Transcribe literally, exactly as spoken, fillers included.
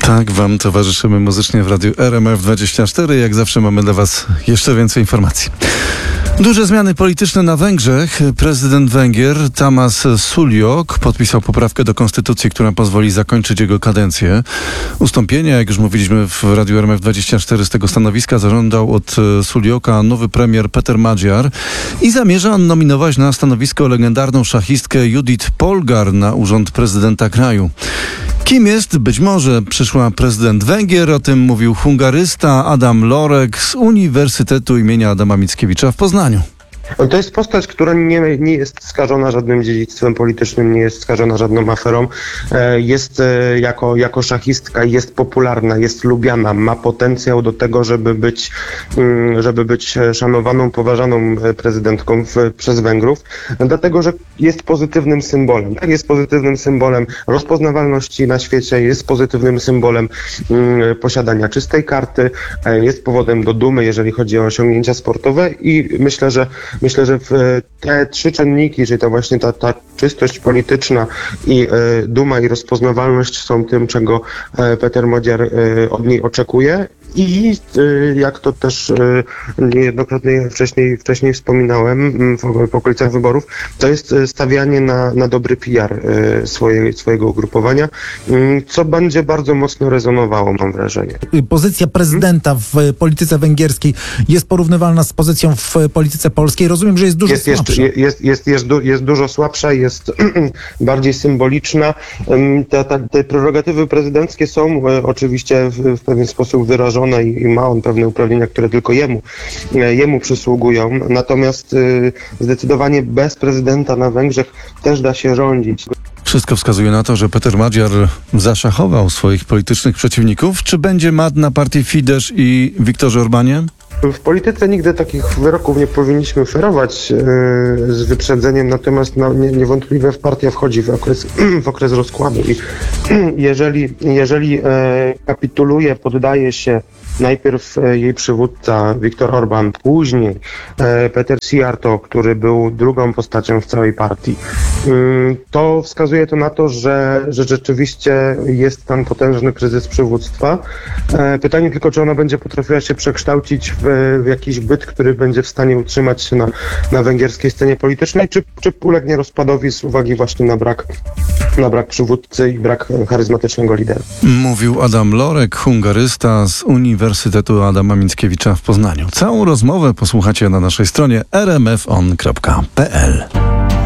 Tak, wam towarzyszymy muzycznie w Radiu R M F dwadzieścia cztery. Jak zawsze mamy dla was jeszcze więcej informacji. Duże zmiany polityczne na Węgrzech. Prezydent Węgier Tamás Sulyok podpisał poprawkę do konstytucji, która pozwoli zakończyć jego kadencję. Ustąpienie, jak już mówiliśmy w Radiu R M F dwadzieścia cztery, z tego stanowiska zażądał od Sulyoka nowy premier Peter Magyar i zamierza on nominować na stanowisko legendarną szachistkę Judith Polgar na urząd prezydenta kraju. Kim jest być może przyszła prezydent Węgier? O tym mówił hungarysta Adam Lorek z Uniwersytetu imienia Adama Mickiewicza w Poznaniu. To jest postać, która nie, nie jest skażona żadnym dziedzictwem politycznym, nie jest skażona żadną aferą. Jest jako, jako szachistka, jest popularna, jest lubiana, ma potencjał do tego, żeby być, żeby być szanowaną, poważaną prezydentką w, przez Węgrów, dlatego, że jest pozytywnym symbolem. Tak, jest pozytywnym symbolem rozpoznawalności na świecie, jest pozytywnym symbolem posiadania czystej karty, jest powodem do dumy, jeżeli chodzi o osiągnięcia sportowe i myślę, że Myślę, że te trzy czynniki, czyli to właśnie ta, ta czystość polityczna i e, duma i rozpoznawalność są tym, czego e, Peter Magyar e, od niej oczekuje. I e, jak to też e, niejednokrotnie wcześniej, wcześniej wspominałem w, w okolicach wyborów, to jest stawianie na, na dobry P R e, swoje, swojego ugrupowania, co będzie bardzo mocno rezonowało, mam wrażenie. Pozycja prezydenta w polityce węgierskiej jest porównywalna z pozycją w polityce polskiej. Rozumiem, że jest dużo jest, słabsza. Jest, jest, jest, jest, du, jest dużo słabsza, jest bardziej symboliczna. Te, te, te prerogatywy prezydenckie są e, oczywiście w, w pewien sposób wyrażone i, i ma on pewne uprawnienia, które tylko jemu, e, jemu przysługują. Natomiast e, zdecydowanie bez prezydenta na Węgrzech też da się rządzić. Wszystko wskazuje na to, że Peter Magyar zaszachował swoich politycznych przeciwników. Czy będzie mat na partii Fidesz i Viktorze Orbanie? W polityce nigdy takich wyroków nie powinniśmy ferować yy, z wyprzedzeniem, natomiast no, nie, niewątpliwie partia wchodzi w okres, w okres rozkładu i jeżeli, jeżeli yy, kapituluje, poddaje się najpierw yy, jej przywódca Viktor Orban, później yy, Peter Szijjártó, który był drugą postacią w całej partii, yy, to wskazuje to na to, że, że rzeczywiście jest tam potężny kryzys przywództwa. Yy, pytanie tylko, czy ona będzie potrafiła się przekształcić w w jakiś byt, który będzie w stanie utrzymać się na, na węgierskiej scenie politycznej, czy, czy ulegnie rozpadowi z uwagi właśnie na brak, na brak przywódcy i brak charyzmatycznego lidera. Mówił Adam Lorek, hungarysta z Uniwersytetu Adama Mickiewicza w Poznaniu. Całą rozmowę posłuchacie na naszej stronie r m f on kropka p l.